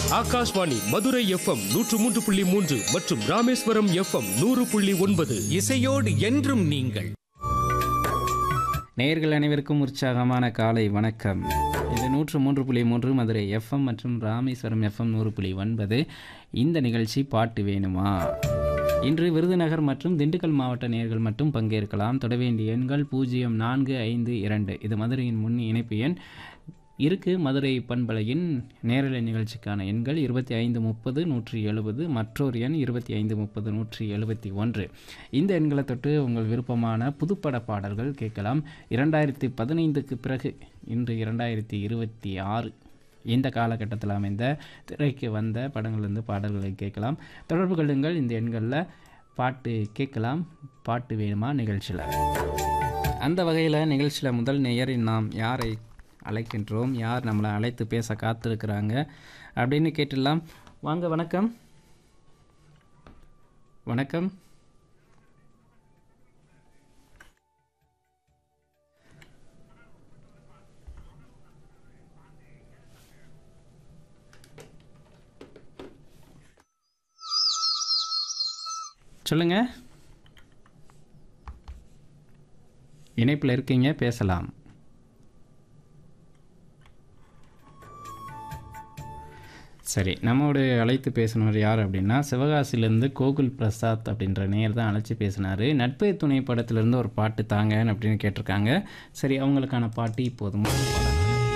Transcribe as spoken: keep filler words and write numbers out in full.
Akashvani Madurai FM நூற்று மூன்று புள்ளி மூன்று மற்றும் ராமேஸ்வரம் எஃப்எம் நூறு புள்ளி ஒன்பது. இசையோடு என்றும் நீங்கள். நேயர்கள் அனைவருக்கும் உற்சாகமான காலை வணக்கம். இது நூற்று மூன்று புள்ளி மூன்று மதுரை எஃப்எம் மற்றும் ராமேஸ்வரம் எஃப்எம் நூறு புள்ளி ஒன்பது. இந்த நிகழ்ச்சி பாட்டு வேணுமா? இன்று விருதுநகர் மற்றும் திண்டுக்கல் மாவட்ட நேயர்கள் மட்டும் பங்கேற்கலாம். தொட வேண்டிய எண்கள் பூஜ்ஜியம் நான்கு ஐந்து இரண்டு. இது மதுரையின் முன் இணைப்பு எண். இருக்கு மதுரை பண்பலையின் நேரலை நிகழ்ச்சிக்கான எண்கள் இருபத்தி ஐந்து முப்பது நூற்றி எழுபது, மற்றொரு எண் இருபத்தி ஐந்து முப்பது நூற்றி எழுபத்தி ஒன்று. இந்த எண்களை தொட்டு உங்கள் விருப்பமான புதுப்பட பாடல்கள் கேட்கலாம். இரண்டாயிரத்தி பதினைந்துக்கு பிறகு இன்று இரண்டாயிரத்தி இருபத்தி ஆறு இந்த காலகட்டத்தில் அமைந்த திரைக்கு வந்த படங்கள்லேருந்து பாடல்களை கேட்கலாம். தொடர்பு கொள்ளுங்கள். இந்த எண்களில் பாட்டு கேட்கலாம். பாட்டு வேணுமா நிகழ்ச்சியில். அந்த வகையில் நிகழ்ச்சியில் முதல் நேயர் நாம் யாரை அழைக்கின்றோம், யார் நம்மளை அழைத்து பேச காத்திருக்கிறாங்க அப்படின்னு கேட்டுடலாம். வாங்க. வணக்கம். வணக்கம். சொல்லுங்க. இணைப்பில் இருக்கீங்க, பேசலாம். சரி, நம்மோடு அழைத்து பேசினவர் யார் அப்படின்னா சிவகாசிலேருந்து கோகுல் பிரசாத் அப்படின்ற நேர் தான் அழைச்சி பேசினார். நட்பே துணை படத்துலேருந்து ஒரு பாட்டு தாங்க அப்படின்னு கேட்டிருக்காங்க. சரி, அவங்களுக்கான பாட்டு இப்போதும்